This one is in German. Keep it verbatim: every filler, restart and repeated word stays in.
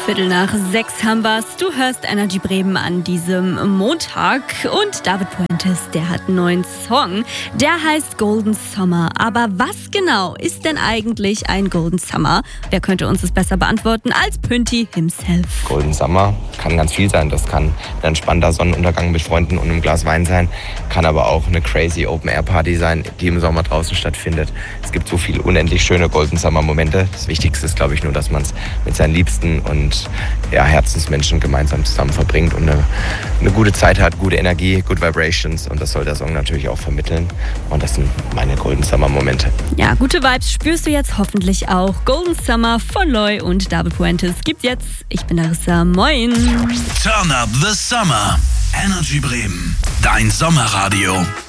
Viertel nach sechs haben wir's. Du hörst Energy Bremen an diesem Montag. Und David Puentes, der hat einen neuen Song. Der heißt Golden Summer. Aber was genau ist denn eigentlich ein Golden Summer? Wer könnte uns das besser beantworten als Pünti himself? Golden Summer kann ganz viel sein. Das kann ein entspannter Sonnenuntergang mit Freunden und einem Glas Wein sein. Kann aber auch eine crazy Open-Air-Party sein, die im Sommer draußen stattfindet. Es gibt so viele unendlich schöne Golden Summer-Momente. Das Wichtigste ist, glaube ich, nur, dass man es mit seinen Liebsten und ja, Herzensmenschen gemeinsam zusammen verbringt und eine, eine gute Zeit hat, gute Energie, good vibrations, und das soll der Song natürlich auch vermitteln, und das sind meine Golden Summer Momente. Ja, gute Vibes spürst du jetzt hoffentlich auch. Golden Summer von Loy und David Puentes gibt's jetzt. Ich bin Larissa, moin. Turn up the Summer. Energy Bremen, dein Sommerradio.